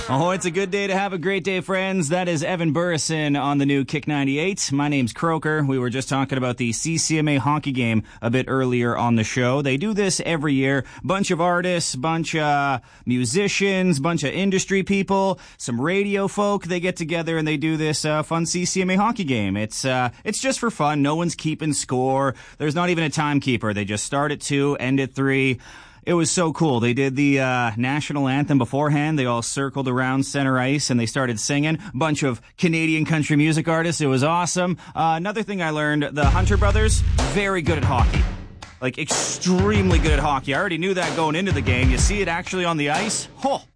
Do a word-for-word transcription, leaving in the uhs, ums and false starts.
Oh, it's a good day to have a great day, friends. That is Evan Burrison on the new Kick ninety-eight. My name's Croker. We were just talking about the C C M A hockey game a bit earlier on the show. They do this every year. Bunch of artists, bunch of musicians, bunch of industry people, some radio folk. They get together and they do this uh, fun C C M A hockey game. It's uh, it's just for fun. No one's keeping score. There's not even a timekeeper. They just start at two, end at three. It was so cool. They did the uh, national anthem beforehand. They all circled around center ice and they started singing. A bunch of Canadian country music artists. It was awesome. Uh, another thing I learned, the Hunter brothers, very good at hockey. Like, extremely good at hockey. I already knew that going into the game. You see it actually on the ice. Oh,